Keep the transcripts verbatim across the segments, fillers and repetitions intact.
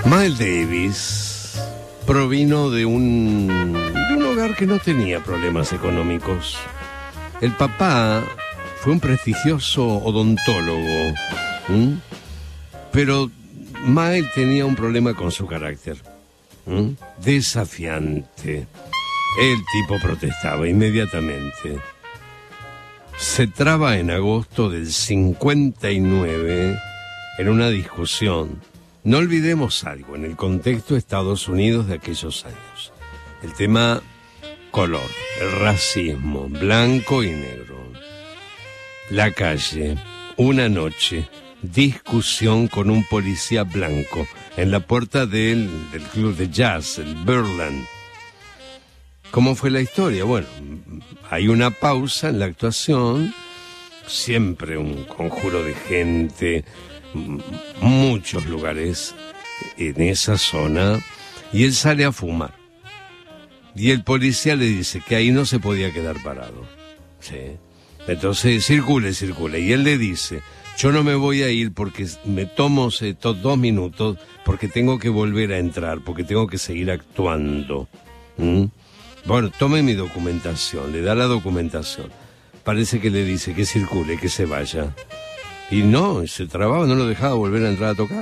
Miles Davis provino de un, de un hogar que no tenía problemas económicos. El papá fue un prestigioso odontólogo, ¿m? pero Miles tenía un problema con su carácter, ¿m? desafiante. El tipo protestaba inmediatamente. Se traba en agosto del cincuenta y nueve en una discusión. No olvidemos algo, en el contexto de Estados Unidos de aquellos años. El tema color, el racismo, blanco y negro. La calle, una noche, discusión con un policía blanco en la puerta del, del club de jazz, el Birdland. ¿Cómo fue la historia? Bueno, hay una pausa en la actuación, siempre un conjuro de gente, muchos lugares en esa zona, y él sale a fumar. Y el policía le dice que ahí no se podía quedar parado. ¿Sí? Entonces, circule, circule. Y él le dice, yo no me voy a ir porque me tomo estos dos minutos porque tengo que volver a entrar, porque tengo que seguir actuando. ¿Mm? Bueno, tome mi documentación, le da la documentación. Parece que le dice que circule, que se vaya. Y no, se trababa, no lo dejaba volver a entrar a tocar.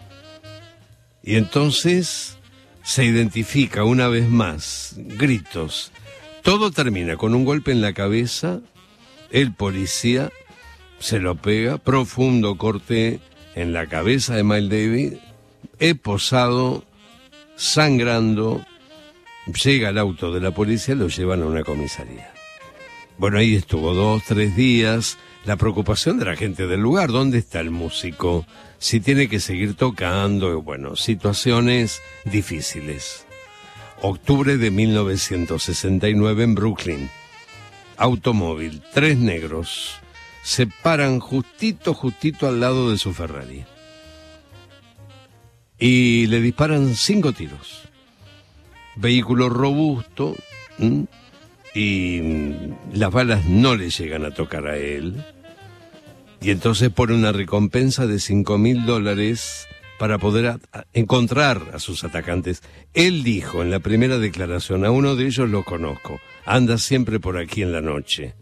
Y entonces se identifica una vez más, gritos. Todo termina con un golpe en la cabeza, el policía se lo pega, profundo corte en la cabeza de Miles Davis, esposado, sangrando, llega el auto de la policía, lo llevan a una comisaría. Bueno, ahí estuvo dos, tres días. La preocupación de la gente del lugar, ¿dónde está el músico? Si tiene que seguir tocando, bueno, situaciones difíciles. Octubre de mil novecientos sesenta y nueve en Brooklyn. Automóvil, tres negros, se paran justito, justito al lado de su Ferrari. Y le disparan cinco tiros. Vehículo robusto, ¿m? y las balas no le llegan a tocar a él, y entonces pone una recompensa de cinco mil dólares para poder a, a encontrar a sus atacantes. Él dijo en la primera declaración, a uno de ellos lo conozco, anda siempre por aquí en la noche.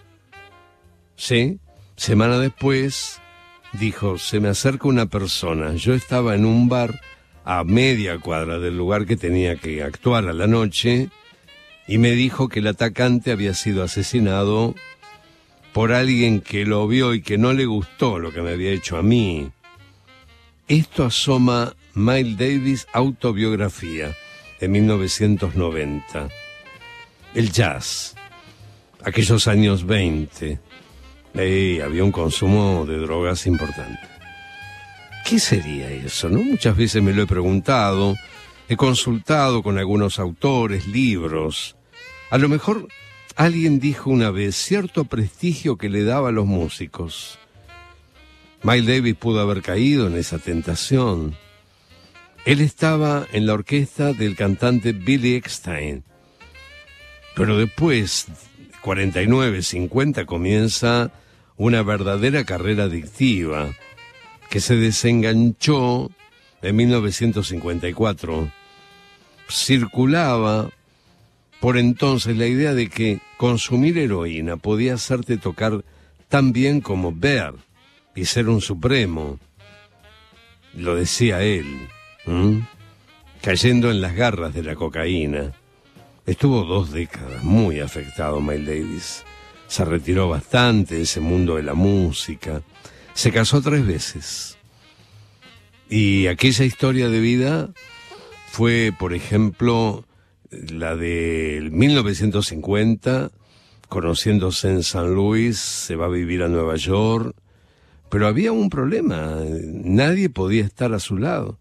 Sí, semana después dijo, se me acerca una persona, yo estaba en un bar a media cuadra del lugar que tenía que actuar a la noche, y me dijo que el atacante había sido asesinado por alguien que lo vio y que no le gustó lo que me había hecho a mí. Esto asoma Miles Davis, autobiografía, de mil novecientos noventa. El jazz, aquellos años veinte, eh, había un consumo de drogas importante. ¿Qué sería eso, no? Muchas veces me lo he preguntado, he consultado con algunos autores, libros. A lo mejor alguien dijo una vez cierto prestigio que le daba a los músicos. Miles Davis pudo haber caído en esa tentación. Él estaba en la orquesta del cantante Billy Eckstine. Pero después, cuarenta y nueve, cincuenta, comienza una verdadera carrera adictiva que se desenganchó en mil novecientos cincuenta y cuatro. Circulaba por entonces la idea de que consumir heroína podía hacerte tocar tan bien como Bear y ser un supremo. Lo decía él, ¿m? cayendo en las garras de la cocaína. Estuvo dos décadas muy afectado Miles Davis. Se retiró bastante de ese mundo de la música. Se casó tres veces. Y aquella historia de vida fue, por ejemplo, la de mil novecientos cincuenta, conociéndose en San Luis, se va a vivir a Nueva York, pero había un problema, nadie podía estar a su lado,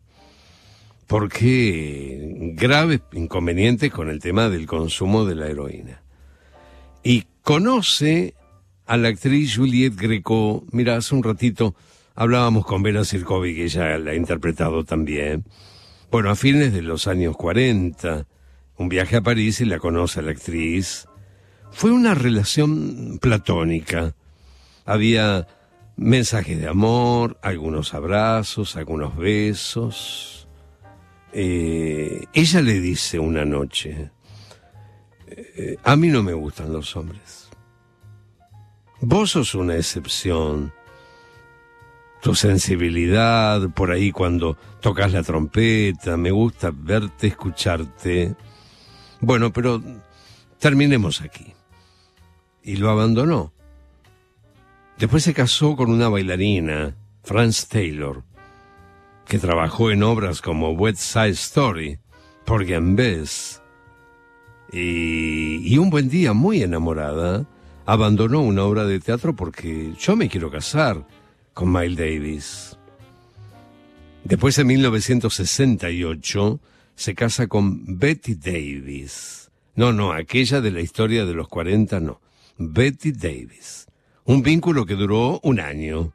porque graves inconvenientes con el tema del consumo de la heroína. Y conoce a la actriz Juliette Greco. Mira, hace un ratito hablábamos con Vera Sirkovi, que ella la ha interpretado también. Bueno, a fines de los años cuarenta, un viaje a París y la conoce a la actriz. Fue una relación platónica. Había mensajes de amor, algunos abrazos, algunos besos. eh, ella le dice una noche, eh, a mí no me gustan los hombres. Vos sos una excepción. Tu sensibilidad, por ahí cuando tocas la trompeta, me gusta verte, escucharte. Bueno, pero terminemos aquí. Y lo abandonó. Después se casó con una bailarina, Frances Taylor, que trabajó en obras como West Side Story, Porgy and Bess. Y, y un buen día, muy enamorada, abandonó una obra de teatro porque yo me quiero casar con Miles Davis. Después, en mil novecientos sesenta y ocho, se casa con Betty Davis. No, no, aquella de la historia de los cuarenta, no. Betty Davis. Un vínculo que duró un año.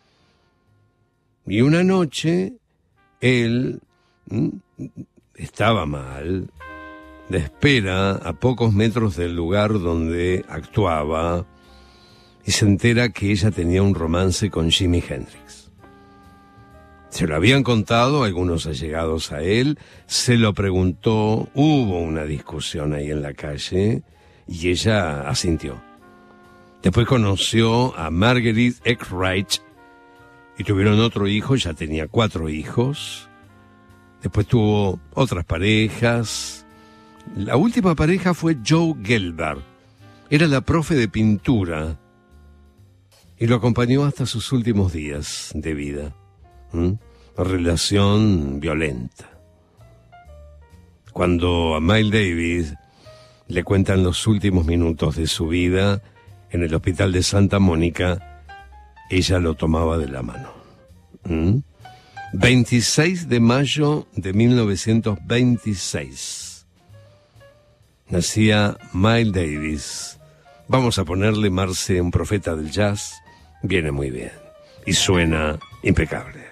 Y una noche, él ¿m? estaba mal. Le espera a pocos metros del lugar donde actuaba y se entera que ella tenía un romance con Jimi Hendrix. Se lo habían contado algunos allegados a él, se lo preguntó, hubo una discusión ahí en la calle y ella asintió. Después conoció a Marguerite Eckreich y tuvieron otro hijo, ya tenía cuatro hijos. Después tuvo otras parejas. La última pareja fue Joe Gelbart. Era la profe de pintura y lo acompañó hasta sus últimos días de vida. ¿Mm? Una relación violenta. Cuando a Miles Davis le cuentan los últimos minutos de su vida en el hospital de Santa Mónica, ella lo tomaba de la mano. ¿Mm? veintiséis de mayo de mil novecientos veintiséis. Nacía Miles Davis. Vamos a ponerle, Marce, un profeta del jazz. Viene muy bien. Y suena impecable.